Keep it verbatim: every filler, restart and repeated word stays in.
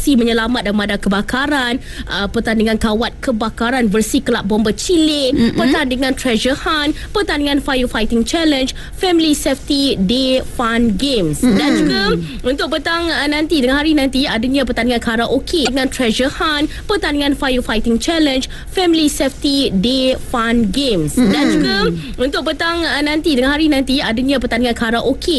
kompetisi menyelamat dan madam kebakaran, uh, pertandingan kawat kebakaran versi Kelab Bomber Chile, mm-hmm. pertandingan Treasure Hunt, pertandingan Firefighting Challenge, Family Safety Day Fun Games, mm-hmm. dan juga untuk petang uh, nanti dengan hari nanti adanya pertandingan karaoke dengan Treasure Hunt, pertandingan Firefighting Challenge, Family Safety Day Fun Games, mm-hmm. dan juga untuk petang uh, nanti dengan hari nanti adanya pertandingan karaoke